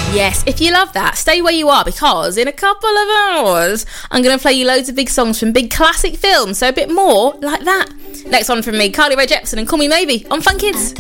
Yes, if you love that, stay where you are, because in a couple of hours I'm going to play you loads of big songs from big classic films, so a bit more like that. Next one from me, Carly Rae Jepsen and Call Me Maybe on Fun Kids.